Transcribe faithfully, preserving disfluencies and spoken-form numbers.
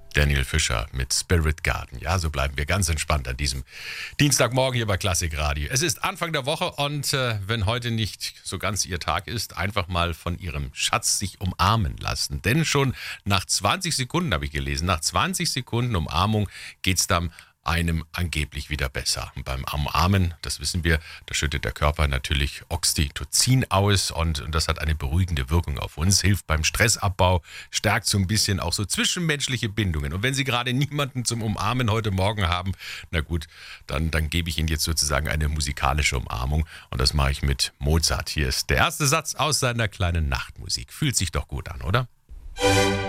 Daniel Fischer mit Spirit Garden. Ja, so bleiben wir ganz entspannt an diesem Dienstagmorgen hier bei Klassik Radio. Es ist Anfang der Woche und äh, wenn heute nicht so ganz Ihr Tag ist, einfach mal von Ihrem Schatz sich umarmen lassen. Denn schon nach zwanzig Sekunden, habe ich gelesen, nach zwanzig Sekunden Umarmung geht's dann einem angeblich wieder besser. Und beim Umarmen, das wissen wir, da schüttet der Körper natürlich Oxytocin aus und, und das hat eine beruhigende Wirkung auf uns, hilft beim Stressabbau, stärkt so ein bisschen auch so zwischenmenschliche Bindungen. Und wenn Sie gerade niemanden zum Umarmen heute Morgen haben, na gut, dann, dann gebe ich Ihnen jetzt sozusagen eine musikalische Umarmung und das mache ich mit Mozart. Hier ist der erste Satz aus seiner kleinen Nachtmusik. Fühlt sich doch gut an, oder?